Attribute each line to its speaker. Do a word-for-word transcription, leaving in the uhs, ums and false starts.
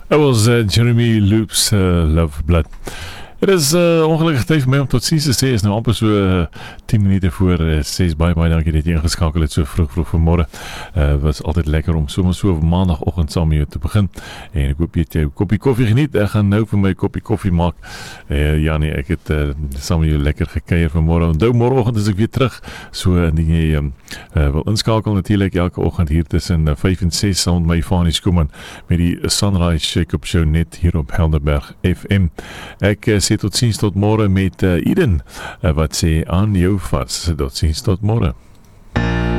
Speaker 1: Dat was uh, Jeremy Loops uh, Love Blood. Het is uh, ongelukkig tijd voor mij om tot ziens te sê. Het is nou amper so uh, tien minuten voor uh, zes. Baie, baie dankie dat jy ingeskakel het so vroeg, vroeg vanmorgen. Het uh, was altijd lekker om sommer so op maandagochtend saam met jou te begin. En ek hoop jy het jou koppie koffie geniet. Ek gaan nou vir my koppie koffie maak. Uh, ja nee, ek het uh, saam met jou lekker gekeier vanmorgen. Onthou, morgenoggend is ek weer terug. So indien jy um, uh, wil inskakel natuurlijk elke oggend hier tussen uh, vijf en zes saam met my Fanie Schoeman met die Sunrise Shake-up Show net hier op Helderberg F M. Ek uh, sê tot ziens tot morgen met uh, Eden, uh, wat sê aan jou vast. Tot ziens tot morgen.